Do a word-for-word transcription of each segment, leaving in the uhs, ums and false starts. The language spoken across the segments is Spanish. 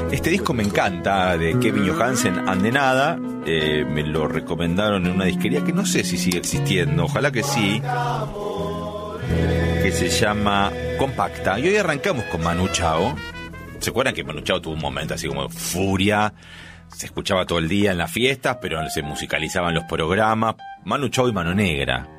Este disco me encanta, de Kevin Johansen, And de Nada. Eh, me lo recomendaron en una disquería que no sé si sigue existiendo, ojalá que sí, que se llama Compacta. Y hoy arrancamos con Manu Chao. ¿Se acuerdan que Manu Chao tuvo un momento así como de furia? Se escuchaba todo el día en las fiestas, pero se musicalizaban los programas. Manu Chao y Mano Negra.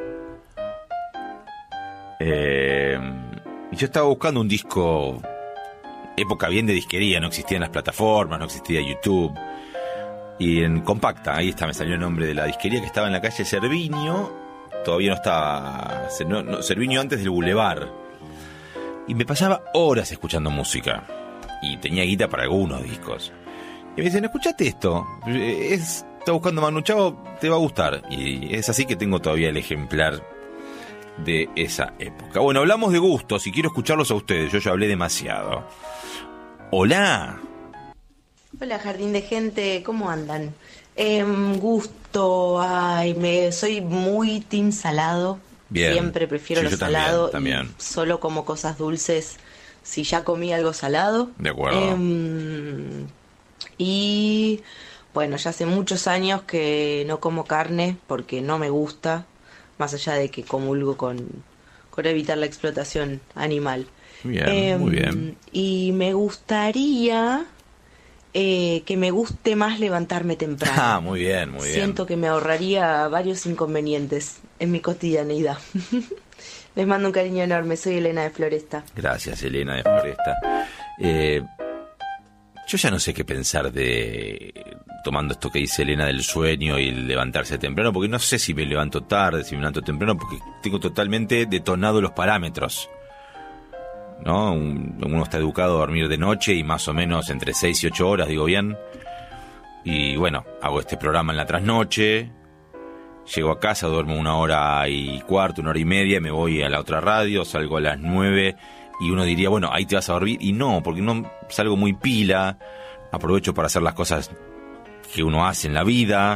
Eh, y yo estaba buscando un disco, época bien de disquería, no existían las plataformas, no existía YouTube. Y en Compacta, ahí está, me salió el nombre de la disquería, que estaba en la calle Cerviño. Todavía no estaba, no, no, Cerviño antes del Boulevard. Y me pasaba horas escuchando música. Y tenía guita para algunos discos. Y me dicen, escuchate esto, es, está buscando Manu Chao, te va a gustar. Y es así que tengo todavía el ejemplar de esa época. Bueno, hablamos de gustos y quiero escucharlos a ustedes. Yo ya hablé demasiado. Hola. Hola, Jardín de Gente, ¿cómo andan? Eh, gusto, ay, me soy muy team salado. Bien. Siempre prefiero Sí, lo yo salado. También, también. Y solo como cosas dulces si ya comí algo salado. De acuerdo. Eh, y bueno, ya hace muchos años que no como carne porque no me gusta, más allá de que comulgo con, con evitar la explotación animal. Bien, eh, muy bien. Y me gustaría eh, que me guste más levantarme temprano. Ah, muy bien, muy bien. Siento que me ahorraría varios inconvenientes en mi cotidianeidad. Les mando un cariño enorme, soy Elena de Floresta. Gracias, Elena de Floresta. Eh, yo ya no sé qué pensar de... tomando esto que dice Elena del sueño y el levantarse temprano, porque no sé si me levanto tarde, si me levanto temprano, porque tengo totalmente detonados los parámetros, ¿no? Uno está educado a dormir de noche y más o menos entre seis y ocho horas, digo bien. Y bueno, hago este programa en la trasnoche, llego a casa, duermo una hora y cuarto, una hora y media, me voy a la otra radio, salgo a las nueve y uno diría, bueno, ahí te vas a dormir. Y no, porque no salgo muy pila, aprovecho para hacer las cosas que uno hace en la vida.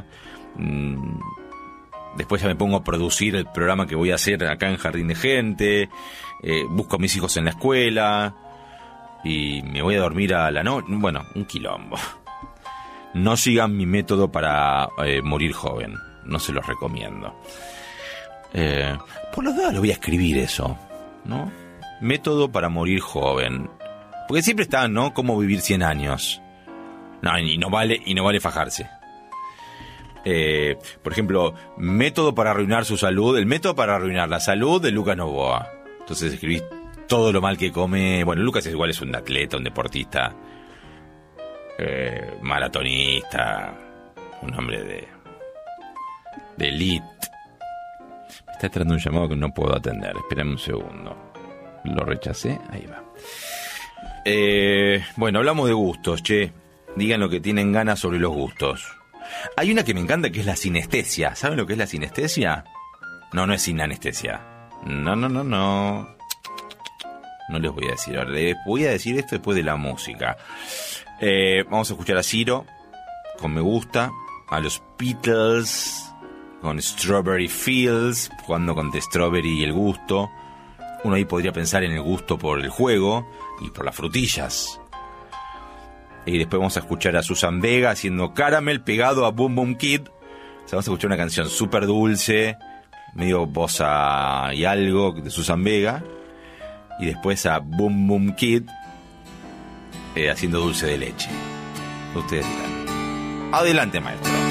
Después ya me pongo a producir el programa que voy a hacer acá en Jardín de Gente. Eh, busco a mis hijos en la escuela y me voy a dormir a la noche. Bueno, un quilombo. No sigan mi método para eh, morir joven. No se los recomiendo. Eh, por los dos lo voy a escribir eso, ¿no? Método para morir joven. Porque siempre está, ¿no? Cómo vivir cien años. No, y no vale, y no vale fajarse. Eh, por ejemplo, método para arruinar su salud. El método para arruinar la salud de Lucas Novoa. Entonces escribís todo lo mal que come. Bueno, Lucas es igual, es un atleta, un deportista, eh, maratonista, un hombre de de elite. Me está entrando un llamado que no puedo atender. Espérame un segundo. Lo rechacé, ahí va. Eh, bueno, hablamos de gustos, che. Digan lo que tienen ganas sobre los gustos. Hay una que me encanta, que es la sinestesia. ¿Saben lo que es la sinestesia? No, no es sin anestesia. No, no, no, no. No les voy a decir ahora. Les voy a decir esto después de la música. Eh, vamos a escuchar a Ciro con Me Gusta. A los Beatles con Strawberry Fields, jugando con The Strawberry y el gusto. Uno ahí podría pensar en el gusto por el juego y por las frutillas. Y después vamos a escuchar a Susan Vega haciendo Caramel pegado a Boom Boom Kid. O sea, vamos a escuchar una canción súper dulce, medio bossa y algo de Susan Vega. Y después a Boom Boom Kid eh, haciendo dulce de leche. Ustedes dirán. Adelante, maestro.